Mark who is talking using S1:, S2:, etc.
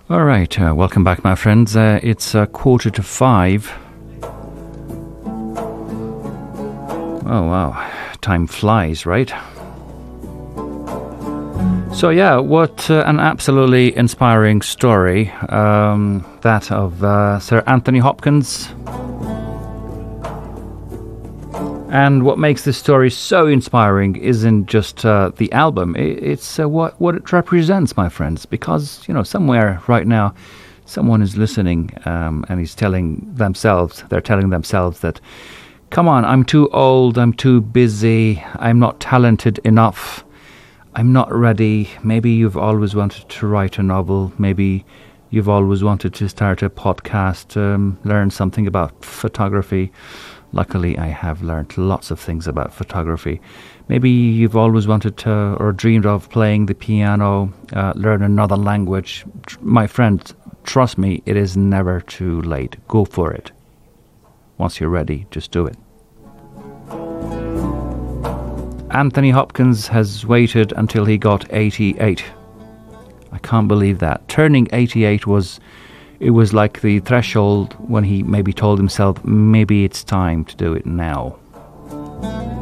S1: All right, welcome back, my friends. It's 4:45. Oh, wow. Time flies, right? So, yeah, what an absolutely inspiring story. That of Sir Anthony Hopkins. And what makes this story so inspiring isn't just the album. It's what it represents, my friends. Because, somewhere right now, someone is listening and they're telling themselves that, come on, I'm too old, I'm too busy, I'm not talented enough, I'm not ready. Maybe you've always wanted to write a novel. Maybe you've always wanted to start a podcast, learn something about photography. Luckily, I have learned lots of things about photography. Maybe you've always wanted to or dreamed of playing the piano, learn another language. My friends, trust me, it is never too late. Go for it. Once you're ready, just do it. Anthony Hopkins has waited until he got 88. I can't believe that. Turning 88 was like the threshold when he maybe told himself, maybe it's time to do it now.